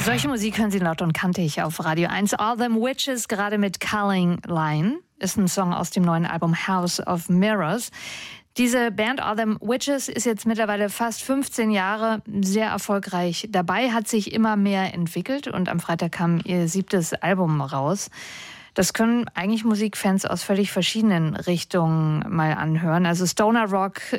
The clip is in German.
Solche Musik hören Sie laut und kantig auf Radio 1. All Them Witches, gerade mit Calling Line, ist ein Song aus dem neuen Album House of Mirrors. Diese Band All Them Witches ist jetzt mittlerweile fast 15 Jahre sehr erfolgreich dabei, hat sich immer mehr entwickelt und am Freitag kam ihr 7. Album raus. Das können eigentlich Musikfans aus völlig verschiedenen Richtungen mal anhören. Also Stoner Rock,